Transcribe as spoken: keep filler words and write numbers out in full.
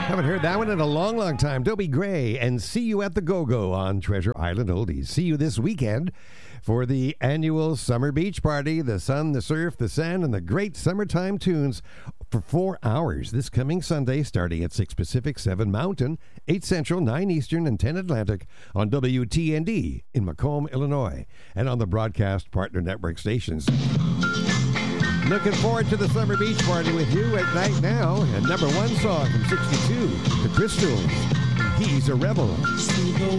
Haven't heard that one in a long, long time. Dobie Gray and See You at the Go-Go on Treasure Island Oldies. See you this weekend for the annual Summer Beach Party. The sun, the surf, the sand, and the great summertime tunes for four hours this coming Sunday starting at six Pacific, seven Mountain, eight Central, nine Eastern, and ten Atlantic on W T N D in Macomb, Illinois, and on the broadcast partner network stations. Looking forward to the Summer Beach Party with you at night now. And number one song from sixty-two, The Crystals. He's a Rebel. See the